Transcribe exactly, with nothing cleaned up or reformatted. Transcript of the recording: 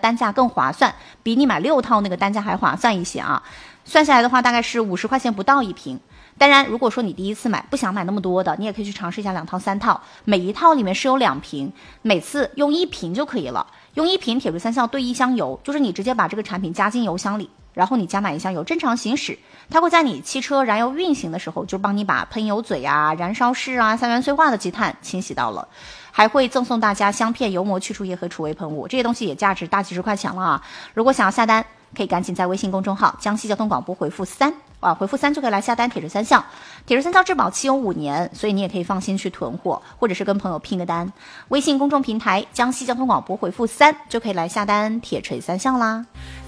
单价更划算，比你买六套那个单价还划算一些啊。算下来的话，大概是五十块钱不到一瓶。当然，如果说你第一次买不想买那么多的，你也可以去尝试一下两套三套，每一套里面是有两瓶，每次用一瓶就可以了。用一瓶铁瑞三效兑一箱油，就是你直接把这个产品加进油箱里，然后你加满一箱油，正常行驶，它会在你汽车燃油运行的时候，就帮你把喷油嘴啊、燃烧室啊、三元催化的积碳清洗到了，还会赠送大家香片、油膜去除液和除味喷雾，这些东西也价值大几十块钱了啊！如果想要下单，可以赶紧在微信公众号江西交通广播回复三啊，回复三就可以来下单铁瑞三效。铁瑞三效质保期有五年，所以你也可以放心去囤货，或者是跟朋友拼个单。微信公众平台江西交通广播回复三就可以来下单铁锤三效啦。